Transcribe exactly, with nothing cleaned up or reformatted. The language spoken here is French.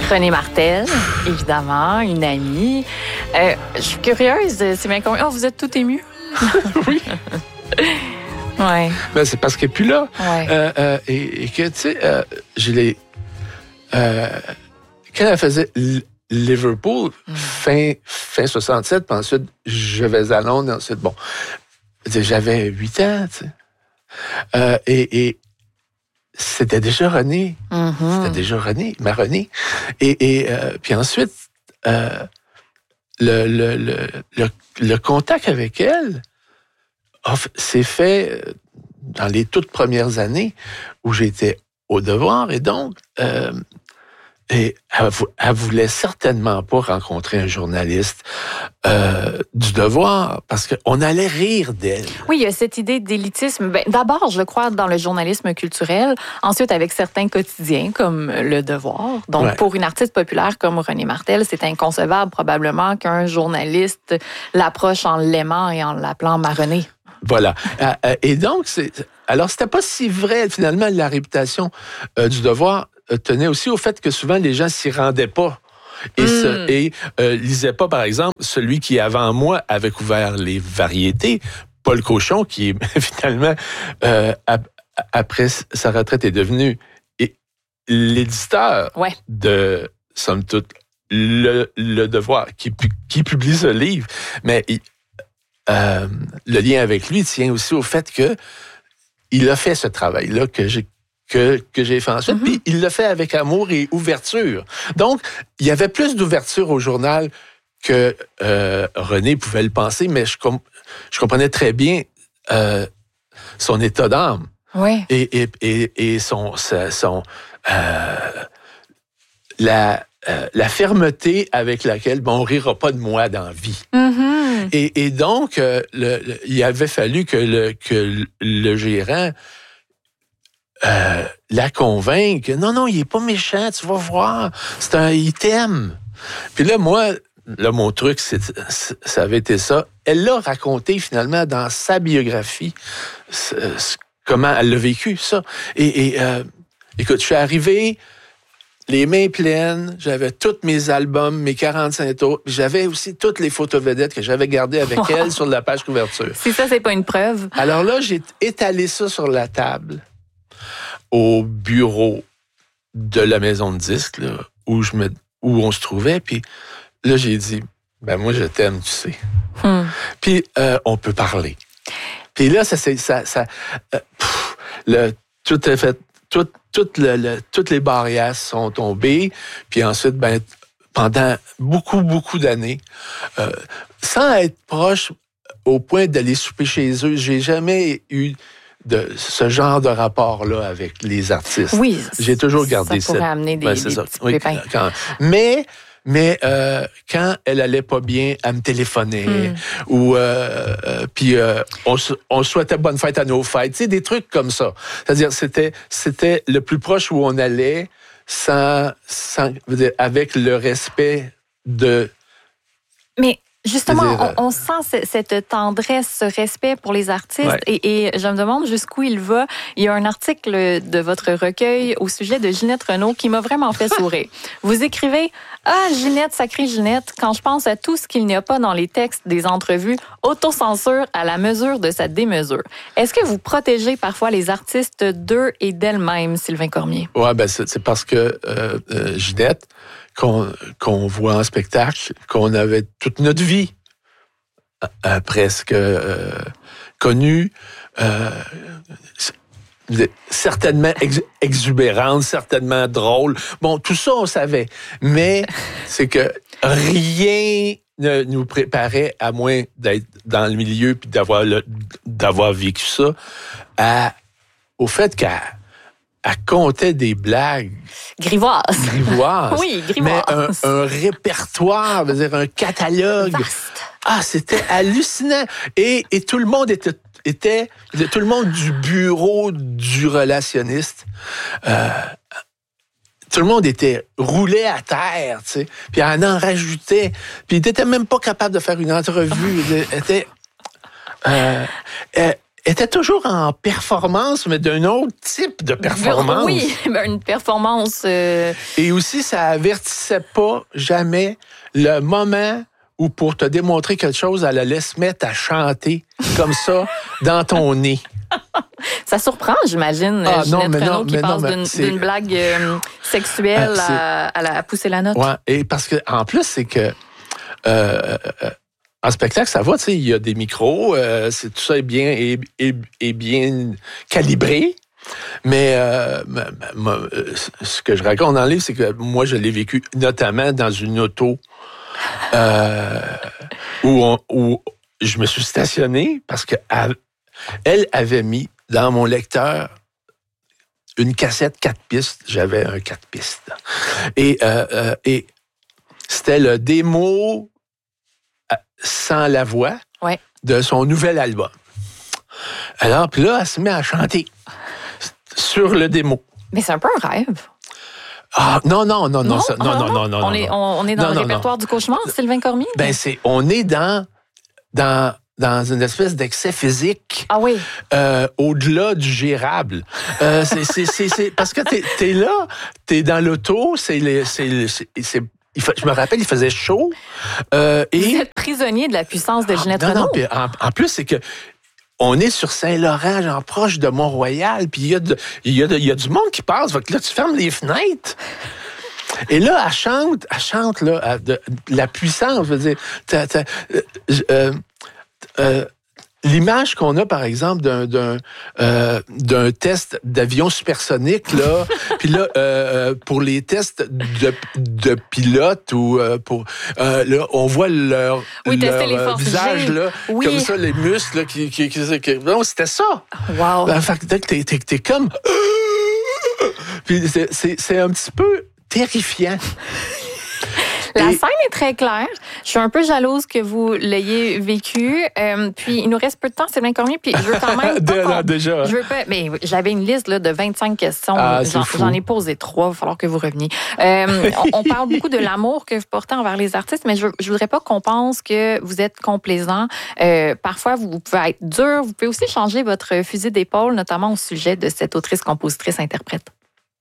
René Martel, évidemment, une amie. Euh, je suis curieuse, c'est bien combien... Oh, vous êtes tout ému? Oui. Ouais. Ben, c'est parce qu'elle n'est plus là. Ouais. Euh, euh, et, et que, tu sais, euh, je l'ai... Euh, quand elle faisait Liverpool, mm. fin, fin soixante-sept, puis ensuite, je vais à Londres, ensuite, bon, j'avais huit ans, tu sais. Euh, et, et c'était déjà René. Mm-hmm. C'était déjà René, ma René. Et, et euh, puis ensuite, euh, le, le, le, le, le contact avec elle s'est fait dans les toutes premières années où j'étais au Devoir. Et donc, euh, et elle, elle voulait certainement pas rencontrer un journaliste euh, du Devoir parce qu'on allait rire d'elle. Oui, il y a cette idée d'élitisme. Ben, d'abord, je crois, dans le journalisme culturel. Ensuite, avec certains quotidiens comme Le Devoir. Donc, ouais. Pour une artiste populaire comme René Martel, c'est inconcevable probablement qu'un journaliste l'approche en l'aimant et en l'appelant ma René. Voilà. Et donc, c'est... alors, c'était pas si vrai, finalement, la réputation euh, du Devoir tenait aussi au fait que souvent, les gens s'y rendaient pas et, mm. se, et euh, lisaient pas, par exemple, celui qui, avant moi, avait couvert les variétés, Paul Cauchon, qui, finalement, euh, ap- après sa retraite, est devenu et, l'éditeur ouais. de, somme toute, le, le Devoir, qui, qui publie ce livre. Mais... Il, Euh, le lien avec lui tient aussi au fait que il a fait ce travail-là que j'ai que que j'ai fait ensuite, mm-hmm. puis il l'a fait avec amour et ouverture. Donc, il y avait plus d'ouverture au journal que euh, René pouvait le penser, mais je, com- je comprenais très bien euh, son état d'âme oui. et, et, et, et son, son euh, la Euh, la fermeté avec laquelle, bon, on rira pas de moi dans la vie. Mm-hmm. Et, et donc, euh, le, le, il avait fallu que le, que le, le gérant euh, la convainque que non, non, il est pas méchant, tu vas voir, c'est un, il t'aime. Puis là, moi, là, mon truc, c'est, ça avait été ça. Elle l'a raconté finalement dans sa biographie, comment elle l'a vécu, ça. Et, et euh, écoute, je suis arrivé les mains pleines, j'avais tous mes albums, mes quarante-cinq tours, j'avais aussi toutes les photos vedettes que j'avais gardées avec wow. elle sur la page couverture. Si ça, c'est pas une preuve. Alors là, j'ai étalé ça sur la table au bureau de la maison de disques, là, où, je me, où on se trouvait, puis là, j'ai dit, ben moi, je t'aime, tu sais. Hmm. Puis euh, on peut parler. Puis là, ça, c'est, ça, ça euh, pff, le, tout est fait, tout, tout le, le, toutes les barrières sont tombées. Puis ensuite, ben, pendant beaucoup, beaucoup d'années, euh, sans être proche au point d'aller souper chez eux, j'ai jamais eu de ce genre de rapport-là avec les artistes. Oui, j'ai toujours gardé ça. Ça pourrait cette... amener des, ben, des ça. petits oui, pépins. Quand... Mais... Mais euh, quand elle allait pas bien, elle me téléphonait. Mm. Ou euh, euh, puis euh, on, on souhaitait bonne fête à nos fêtes. Tu sais, des trucs comme ça. C'est-à-dire, c'était, c'était le plus proche où on allait sans, sans, avec le respect de... Mais... Justement, on, on sent cette tendresse, ce respect pour les artistes ouais. et, et je me demande jusqu'où il va. Il y a un article de votre recueil au sujet de Ginette Renault qui m'a vraiment fait sourire. Vous écrivez « Ah, Ginette, sacrée Ginette, quand je pense à tout ce qu'il n'y a pas dans les textes des entrevues, autocensure à la mesure de sa démesure. » Est-ce que vous protégez parfois les artistes d'eux et d'elles-mêmes, Sylvain Cormier? Oui, ben c'est, c'est parce que euh, euh, Ginette, Qu'on, qu'on voit en spectacle, qu'on avait toute notre vie euh, presque euh, connue, euh, certainement ex- exubérante, certainement drôle. Bon, tout ça, on savait. Mais c'est que rien ne nous préparait, à moins d'être dans le milieu puis d'avoir, le, d'avoir vécu ça, à, au fait qu'elle elle comptait des blagues. Grivoises. Grivoises. Oui, grivoises. Mais un, un répertoire, veut dire un catalogue. Vaste. Ah, c'était hallucinant. Et, et tout le monde était, était, tout le monde du bureau du relationniste, euh, tout le monde était roulé à terre, tu sais. Puis elle en rajoutait. Puis il n'était même pas capable de faire une entrevue. Elle était... Euh, elle, était toujours en performance, mais d'un autre type de performance. Oui, une performance... Euh... Et aussi, ça avertissait pas jamais le moment où, pour te démontrer quelque chose, elle allait se mettre à chanter comme ça dans ton nez. Ça surprend, j'imagine, ah, Ginette non, mais Renault non, qui mais passe non, d'une, c'est... d'une blague euh, sexuelle ah, à, à, la, à pousser la note. Ouais, et parce que en plus, c'est que euh, en spectacle, ça va, tu sais, il y a des micros, euh, c'est, tout ça est bien, est, est, est bien calibré. Mais euh, ma, ma, ce que je raconte dans le livre, c'est que moi, je l'ai vécu notamment dans une auto euh, où, on, où je me suis stationné parce que elle avait mis dans mon lecteur une cassette quatre pistes. J'avais un quatre pistes. Et, euh, euh, et c'était le démo sans la voix ouais. de son nouvel album. Alors, puis là, elle se met à chanter sur le démo. Mais c'est un peu un rêve. Ah, non, non, non, non, non, ça, non, non, non, non, on non, est, non. On, on est dans non, le non, répertoire non. du cauchemar, Sylvain Cormier? Ben, c'est, on est dans, dans, dans une espèce d'excès physique. Ah oui. Euh, au-delà du gérable. Euh, c'est, c'est, c'est, c'est, parce que t'es, t'es là, t'es dans l'auto, c'est, les, c'est, c'est, c'est il fa, je me rappelle, il faisait chaud. Euh, et, Vous êtes prisonnier de la puissance de Ginette ah, non, Renault. Non, en, en plus, c'est que on est sur Saint-Laurent, genre proche de Mont-Royal, puis il y a de, il y a de, il y a du monde qui passe. Fait que là, tu fermes les fenêtres. Et là, elle chante, elle chante là, à de, de la puissance. Je veux dire, t'as, t'as, euh, euh, l'image qu'on a, par exemple, d'un, d'un, euh, d'un test d'avion supersonique, là, puis là, euh, pour les tests de, de pilote, ou euh, pour, euh, là, on voit leur, oui, leur les euh, visage, là, oui. comme ça, les muscles, là, qui, qui, qui, qui, non, c'était ça. Wow. Ben, fait que t'es, t'es, t'es comme, puis c'est, c'est, c'est un petit peu terrifiant. La scène est très claire. Je suis un peu jalouse que vous l'ayez vécu. Euh, puis, il nous reste peu de temps, Sylvain Cormier. Puis, je veux quand même... de, non, déjà. Je veux pas... Mais j'avais une liste là, de vingt-cinq questions. Ah, j'en, j'en ai posé trois. Il va falloir que vous reveniez. Euh, on, on parle beaucoup de l'amour que vous portez envers les artistes, mais je, je voudrais pas qu'on pense que vous êtes complaisant. Euh, parfois, vous, vous pouvez être dur. Vous pouvez aussi changer votre fusil d'épaule, notamment au sujet de cette autrice, compositrice, interprète.